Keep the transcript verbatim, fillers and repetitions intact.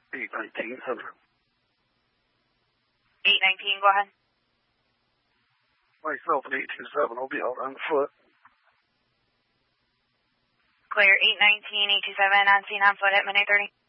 eight nineteen, Heather. eight nineteen, go ahead. Myself and eight two seven will be out on foot. Clear, eight nineteen, eight two seven on scene on foot at midnight thirty.